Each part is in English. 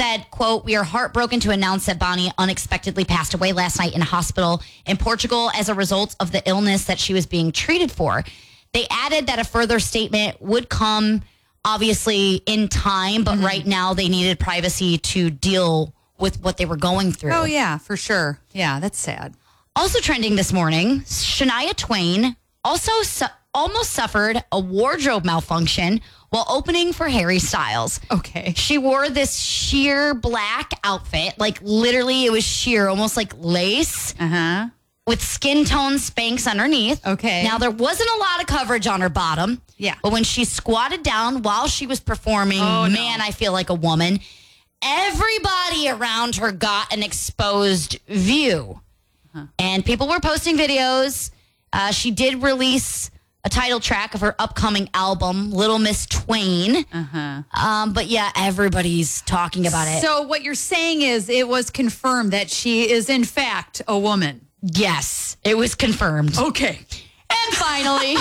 said, quote, "We are heartbroken to announce that Bonnie unexpectedly passed away last night in a hospital in Portugal as a result of the illness that she was being treated for." They added that a further statement would come, obviously, in time, but right now they needed privacy to deal with what they were going through. Oh, yeah, for sure. Yeah, that's sad. Also trending this morning, Shania Twain also almost suffered a wardrobe malfunction while opening for Harry Styles. Okay. She wore this sheer black outfit, like literally it was sheer, almost like lace. Uh-huh. With skin tone Spanx underneath. Okay. Now, there wasn't a lot of coverage on her bottom. Yeah. But when she squatted down while she was performing, I feel like a woman. Everybody around her got an exposed view. And people were posting videos. She did release a title track of her upcoming album, Little Miss Twain. But yeah, everybody's talking about it. So what you're saying is it was confirmed that she is, in fact, a woman. Yes, it was confirmed. Okay. And finally,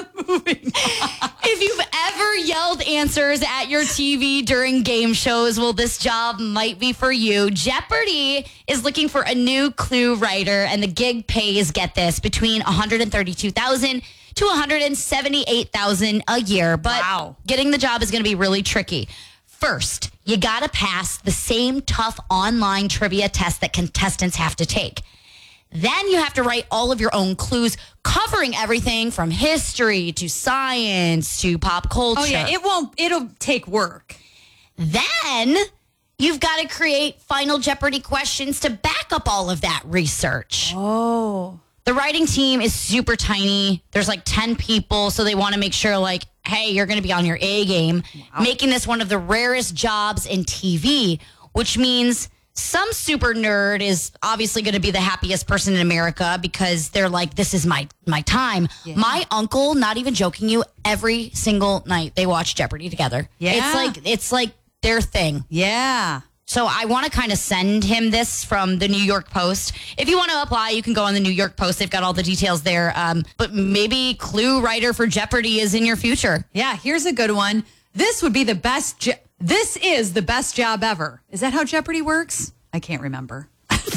if you've ever yelled answers at your TV during game shows, well, this job might be for you. Jeopardy is looking for a new clue writer, and the gig pays, get this, between $132,000 to $178,000 a year. But getting the job is going to be really tricky. First, you got to pass the same tough online trivia test that contestants have to take. Then you have to write all of your own clues covering everything from history to science to pop culture. Oh, yeah. It'll take work. Then you've got to create Final Jeopardy questions to back up all of that research. Oh. The writing team is super tiny. There's like 10 people, so they want to make sure, like, hey, you're going to be on your A game, making this one of the rarest jobs in TV, which means some super nerd is obviously going to be the happiest person in America because they're like, this is my time. Yeah. My uncle, not even joking you, every single night they watch Jeopardy together. Yeah. It's like their thing. Yeah. So I want to kind of send him this from the New York Post. If you want to apply, you can go on the New York Post. They've got all the details there. But maybe clue writer for Jeopardy is in your future. Yeah, here's a good one. This would be the best. This is the best job ever. Is that how Jeopardy works? I can't remember.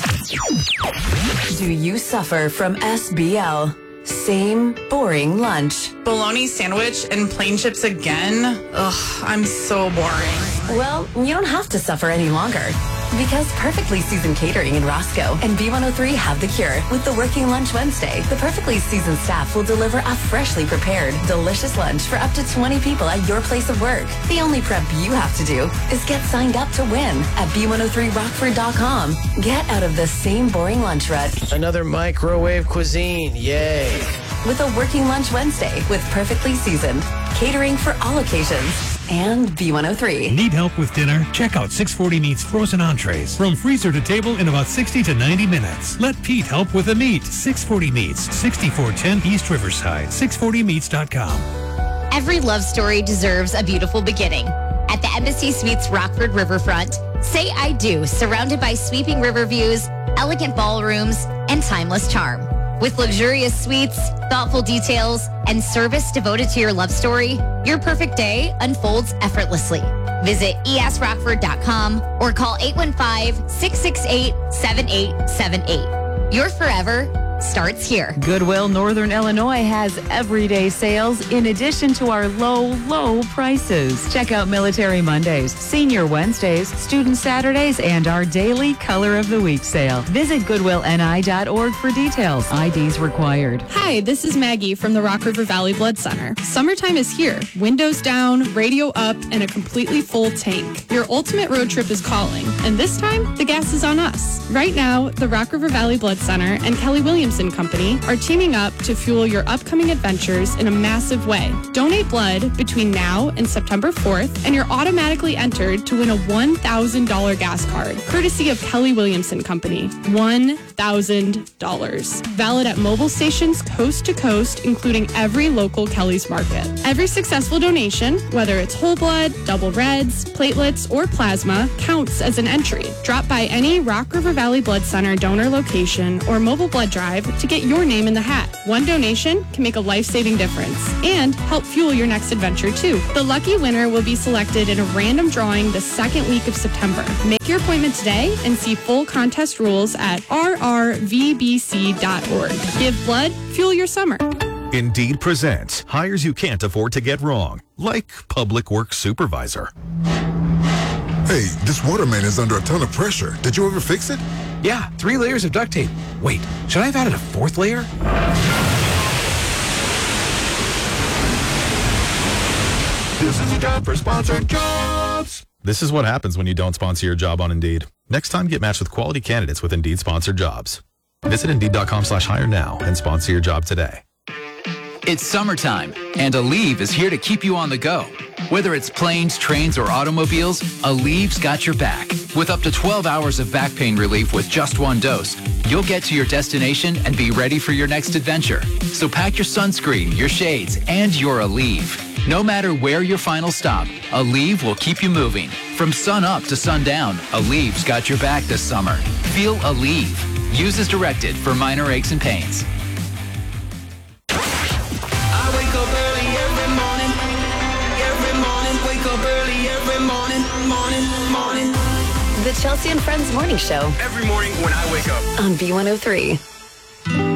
Do you suffer from SBL? Same boring lunch. Bologna sandwich and plain chips again? Ugh, I'm so boring. Well, you don't have to suffer any longer. Because Perfectly Seasoned Catering in Roscoe and B103 have the cure. With the Working Lunch Wednesday, the Perfectly Seasoned staff will deliver a freshly prepared, delicious lunch for up to 20 people at your place of work. The only prep you have to do is get signed up to win at B103Rockford.com. Get out of the same boring lunch rut. Another microwave cuisine, yay. With a Working Lunch Wednesday with Perfectly Seasoned. Catering for all occasions. And B103. Need help with dinner? Check out 640 Meats frozen entrees. From freezer to table in about 60 to 90 minutes. Let Pete help with the meat. 640 Meats, 6410 East Riverside. 640meats.com. Every love story deserves a beautiful beginning. At the Embassy Suites Rockford Riverfront, say I do, surrounded by sweeping river views, elegant ballrooms, and timeless charm. With luxurious suites, thoughtful details, and service devoted to your love story, your perfect day unfolds effortlessly. Visit esrockford.com or call 815-668-7878. Your forever starts here. Goodwill Northern Illinois has everyday sales in addition to our low prices. Check out Military Mondays, Senior Wednesdays, Student Saturdays, and our daily Color of the Week sale. Visit goodwillni.org for details. IDs required. Hi, this is Maggie from the Rock River Valley Blood Center. Summertime is here. Windows down, radio up, and a completely full tank. Your ultimate road trip is calling, and this time, the gas is on us. Right now, the Rock River Valley Blood Center and Kelly Williamson Company are teaming up to fuel your upcoming adventures in a massive way. Donate blood between now and September 4th, and you're automatically entered to win a $1,000 gas card, courtesy of Kelly Williamson Company. $1,000. Valid at mobile stations coast to coast, including every local Kelly's Market. Every successful donation, whether it's whole blood, double reds, platelets, or plasma, counts as an entry. Drop by any Rock River Valley Blood Center donor location or mobile blood drive drive to get your name in the hat. One donation can make a life-saving difference and help fuel your next adventure, too. The lucky winner will be selected in a random drawing the second week of September. Make your appointment today and see full contest rules at rrvbc.org. Give blood, fuel your summer. Indeed presents hires you can't afford to get wrong, like public works supervisor. Hey, this water main is under a ton of pressure. Did you ever fix it? Yeah, 3 layers of duct tape. Wait, should I have added a 4th layer? This is a job for sponsored jobs. This is what happens when you don't sponsor your job on Indeed. Next time, get matched with quality candidates with Indeed sponsored jobs. Visit Indeed.com/hire now and sponsor your job today. It's summertime, and Aleve is here to keep you on the go. Whether it's planes, trains, or automobiles, Aleve's got your back. With up to 12 hours of back pain relief with just 1 dose, you'll get to your destination and be ready for your next adventure. So pack your sunscreen, your shades, and your Aleve. No matter where your final stop, Aleve will keep you moving. From sun up to sundown, Aleve's got your back this summer. Feel Aleve. Use as directed for minor aches and pains. The Chelsea and Friends Morning Show. Every morning when I wake up. On B103.